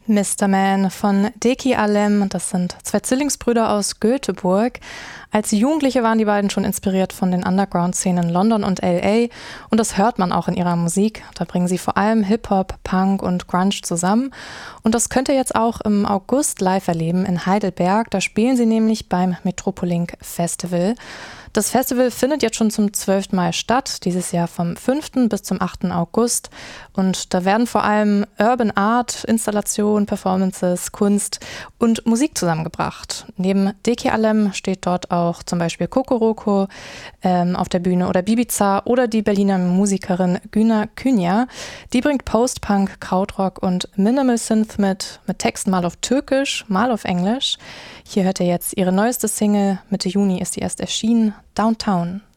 Mr. Man von Deki Alem, das sind zwei Zwillingsbrüder aus Göteborg. Als Jugendliche waren die beiden schon inspiriert von den Underground-Szenen in London und L.A. und das hört man auch in ihrer Musik. Da bringen sie vor allem Hip-Hop, Punk und Grunge zusammen und das könnt ihr jetzt auch im August live erleben in Heidelberg. Da spielen sie nämlich beim Metropoliink Festival. Das Festival findet jetzt schon zum 12. Mal statt, dieses Jahr vom 5. bis zum 8. August. Und da werden vor allem Urban Art, Installationen, Performances, Kunst und Musik zusammengebracht. Neben Deki Alem steht dort auch zum Beispiel Kokoroko auf der Bühne oder Bibiza oder die Berliner Musikerin Güner Künja. Die bringt Post-Punk, Krautrock und Minimal Synth mit Texten mal auf Türkisch, mal auf Englisch. Hier hört ihr jetzt ihre neueste Single, Mitte Juni ist die erst erschienen, Downtown.